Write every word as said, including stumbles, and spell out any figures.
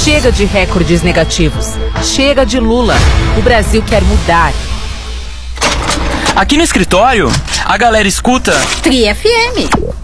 Chega de recordes negativos. Chega de Lula. O Brasil quer mudar. Aqui no escritório, a galera escuta Tri F M.